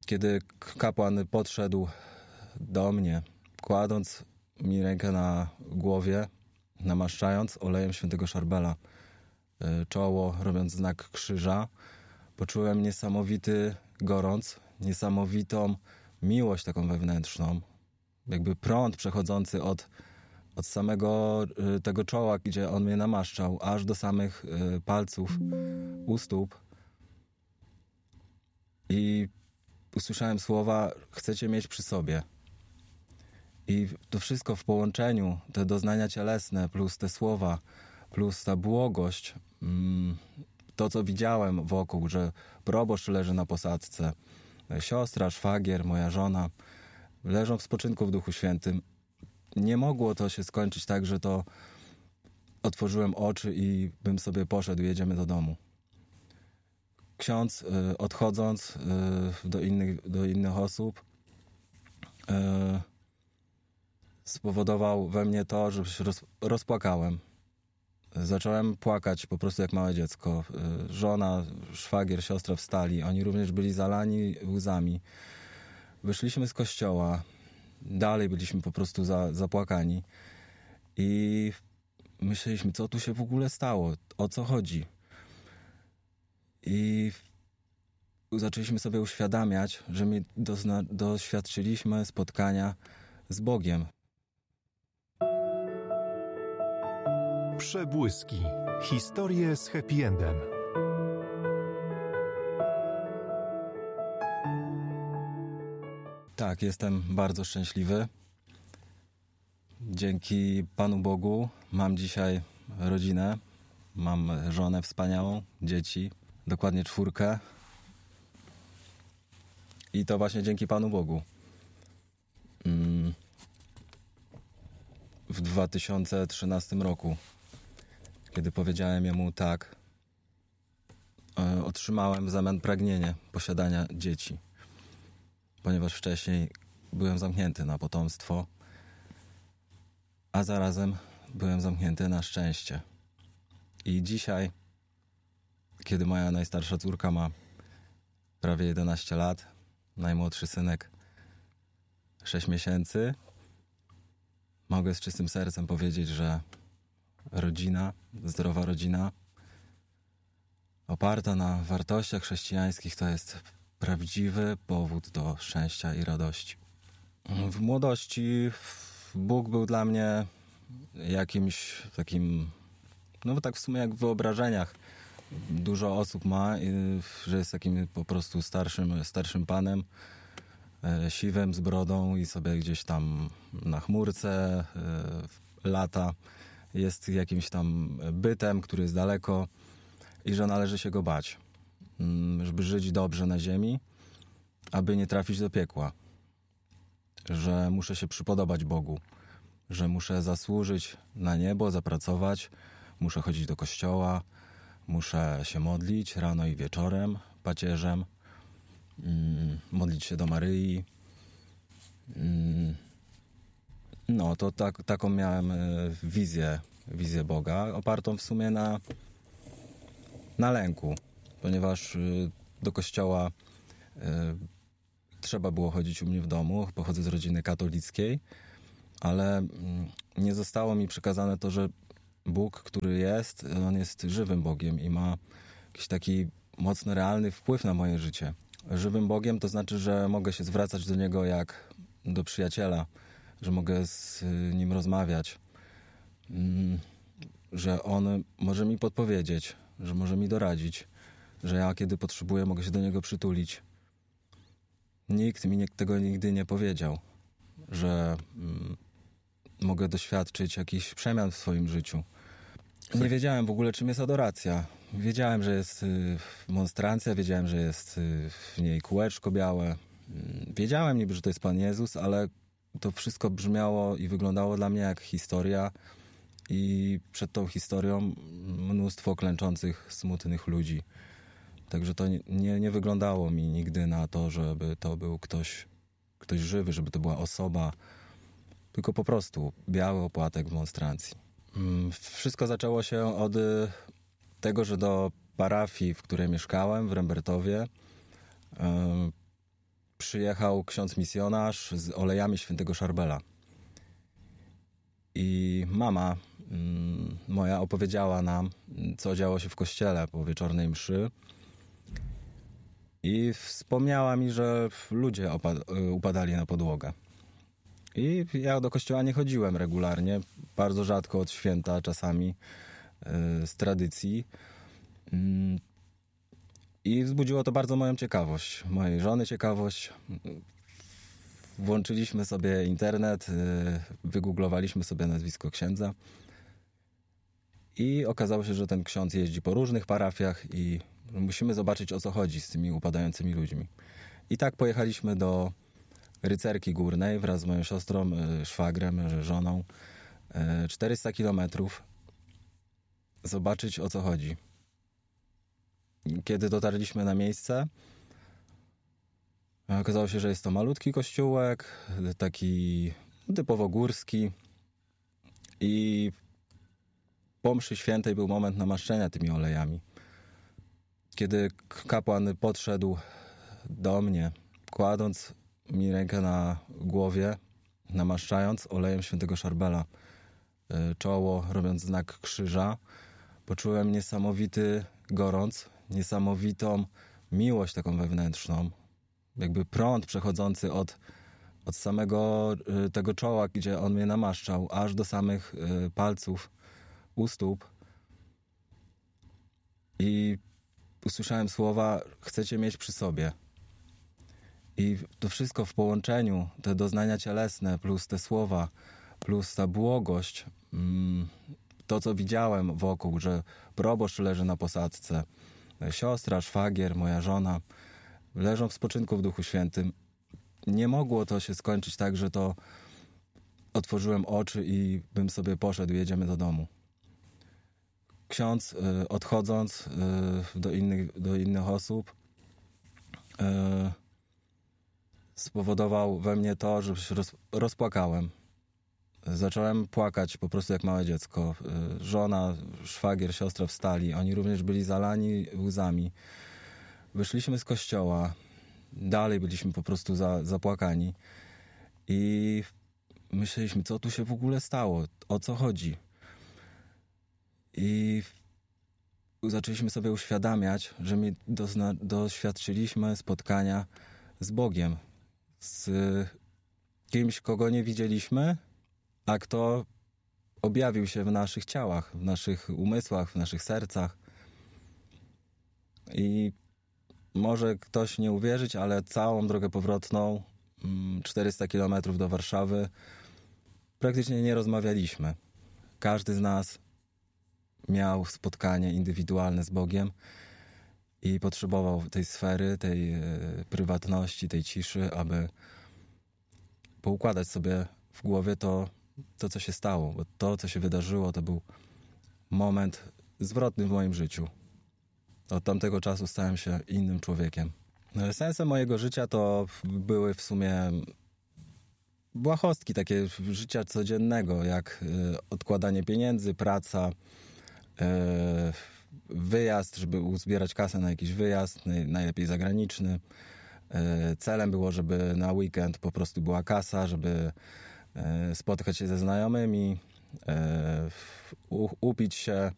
Kiedy kapłan podszedł do mnie, kładąc mi rękę na głowie, namaszczając olejem świętego Szarbela czoło, robiąc znak krzyża, poczułem niesamowity gorąc, niesamowitą miłość taką wewnętrzną. Jakby prąd przechodzący od samego tego czoła, gdzie on mnie namaszczał, aż do samych palców u stóp. I usłyszałem słowa: chcecie mieć przy sobie. I to wszystko w połączeniu, te doznania cielesne, plus te słowa, plus ta błogość, to co widziałem wokół, że proboszcz leży na posadzce, siostra, szwagier, moja żona leżą w spoczynku w Duchu Świętym. Nie mogło to się skończyć tak, że to otworzyłem oczy i bym sobie poszedł, jedziemy do domu. Ksiądz, odchodząc do innych osób, spowodował we mnie to, że się rozpłakałem. Zacząłem płakać po prostu jak małe dziecko. Żona, szwagier, siostra wstali. Oni również byli zalani łzami. Wyszliśmy z kościoła. Dalej byliśmy po prostu zapłakani. I myśleliśmy, co tu się w ogóle stało? O co chodzi? I zaczęliśmy sobie uświadamiać, że my doświadczyliśmy spotkania z Bogiem. Przebłyski. Historie z happy endem. Tak, jestem bardzo szczęśliwy. Dzięki Panu Bogu mam dzisiaj rodzinę. Mam żonę wspaniałą, dzieci, dokładnie 4. I to właśnie dzięki Panu Bogu. W 2013 roku, kiedy powiedziałem Jemu tak, otrzymałem w zamian pragnienie posiadania dzieci. Ponieważ wcześniej byłem zamknięty na potomstwo, a zarazem byłem zamknięty na szczęście. I dzisiaj, kiedy moja najstarsza córka ma prawie 11 lat, najmłodszy synek 6 miesięcy, mogę z czystym sercem powiedzieć, że rodzina, zdrowa rodzina, oparta na wartościach chrześcijańskich, to jest prawdziwy powód do szczęścia i radości. W młodości Bóg był dla mnie jakimś takim, no tak w sumie jak w wyobrażeniach. Dużo osób ma, że jest takim po prostu starszym panem, siwym, z brodą i sobie gdzieś tam na chmurce lata. Jest jakimś tam bytem, który jest daleko i że należy się go bać, żeby żyć dobrze na ziemi, aby nie trafić do piekła. Że muszę się przypodobać Bogu, że muszę zasłużyć na niebo, zapracować, muszę chodzić do kościoła, muszę się modlić rano i wieczorem, pacierzem, modlić się do Maryi. No, to taką miałem wizję Boga, opartą w sumie na lęku, ponieważ do kościoła trzeba było chodzić u mnie w domu. Pochodzę z rodziny katolickiej, ale nie zostało mi przekazane to, że Bóg, który jest, On jest żywym Bogiem i ma jakiś taki mocno realny wpływ na moje życie. Żywym Bogiem to znaczy, że mogę się zwracać do Niego jak do przyjaciela, że mogę z Nim rozmawiać, że On może mi podpowiedzieć, że może mi doradzić, że ja kiedy potrzebuję, mogę się do Niego przytulić. Nikt mi tego nigdy nie powiedział, że mogę doświadczyć jakichś przemian w swoim życiu. Nie wiedziałem w ogóle, czym jest adoracja. Wiedziałem, że jest monstrancja, wiedziałem, że jest w niej kółeczko białe. Wiedziałem niby, że to jest Pan Jezus, ale to wszystko brzmiało i wyglądało dla mnie jak historia i przed tą historią mnóstwo klęczących, smutnych ludzi. Także to nie wyglądało mi nigdy na to, żeby to był ktoś żywy, żeby to była osoba, tylko po prostu biały opłatek w monstrancji. Wszystko zaczęło się od tego, że do parafii, w której mieszkałem, w Rembertowie, przyjechał ksiądz misjonarz z olejami świętego Szarbela. I mama moja opowiedziała nam, co działo się w kościele po wieczornej mszy. I wspomniała mi, że ludzie upadali na podłogę. I ja do kościoła nie chodziłem regularnie, bardzo rzadko od święta, czasami z tradycji. I wzbudziło to bardzo moją ciekawość, mojej żony ciekawość. Włączyliśmy sobie internet, wygooglowaliśmy sobie nazwisko księdza i okazało się, że ten ksiądz jeździ po różnych parafiach i musimy zobaczyć, o co chodzi z tymi upadającymi ludźmi. I tak pojechaliśmy do Rycerki Górnej wraz z moją siostrą, szwagrem, żoną. 400 kilometrów. Zobaczyć, o co chodzi. Kiedy dotarliśmy na miejsce, okazało się, że jest to malutki kościółek, taki typowo górski. I po mszy świętej był moment namaszczenia tymi olejami. Kiedy kapłan podszedł do mnie, kładąc mi rękę na głowie, namaszczając olejem świętego Szarbela czoło, robiąc znak krzyża, poczułem niesamowity gorąc, niesamowitą miłość taką wewnętrzną. Jakby prąd przechodzący od samego tego czoła, gdzie on mnie namaszczał, aż do samych palców u stóp. I usłyszałem słowa: chcecie mieć przy sobie. I to wszystko w połączeniu, te doznania cielesne, plus te słowa, plus ta błogość, to co widziałem wokół, że proboszcz leży na posadzce, siostra, szwagier, moja żona, leżą w spoczynku w Duchu Świętym. Nie mogło to się skończyć tak, że to otworzyłem oczy i bym sobie poszedł, jedziemy do domu. Ksiądz, odchodząc do innych osób, spowodował we mnie to, że się rozpłakałem. Zacząłem płakać po prostu jak małe dziecko. Żona, szwagier, siostra wstali. Oni również byli zalani łzami. Wyszliśmy z kościoła. Dalej byliśmy po prostu zapłakani. I myśleliśmy, co tu się w ogóle stało? O co chodzi? I zaczęliśmy sobie uświadamiać, że my doświadczyliśmy spotkania z Bogiem. Z kimś, kogo nie widzieliśmy, a kto objawił się w naszych ciałach, w naszych umysłach, w naszych sercach. I może ktoś nie uwierzyć, ale całą drogę powrotną, 400 kilometrów do Warszawy, praktycznie nie rozmawialiśmy. Każdy z nas miał spotkanie indywidualne z Bogiem i potrzebował tej sfery, tej prywatności, tej ciszy, aby poukładać sobie w głowie to, co się stało. Bo to, co się wydarzyło, to był moment zwrotny w moim życiu. Od tamtego czasu stałem się innym człowiekiem. Sensem mojego życia to były w sumie błahostki takie życia codziennego, jak odkładanie pieniędzy, praca, wyjazd, żeby uzbierać kasę na jakiś wyjazd, najlepiej zagraniczny. Celem było, żeby na weekend po prostu była kasa, żeby spotkać się ze znajomymi, upić się,